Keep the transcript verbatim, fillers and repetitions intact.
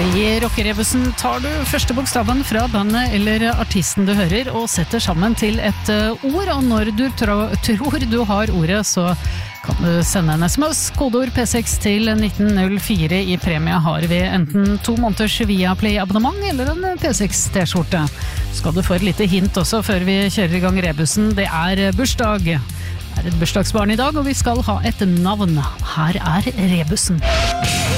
I rockerebussen tar du første bokstaven fra bandet eller artisten du hører og setter sammen til et ord, og når du tro, tror du har ordet, så kan du sende en sms, kodeord P seks til nitten null fire. I premie har vi enten to måneders Viaplay-abonnement eller en P seks T-skjorte. Skal du få et lite hint også før vi kjører i gang rebussen, det er bursdag. Det er et bursdagsbarn i dag, og vi skal ha et navn. Her er rebussen.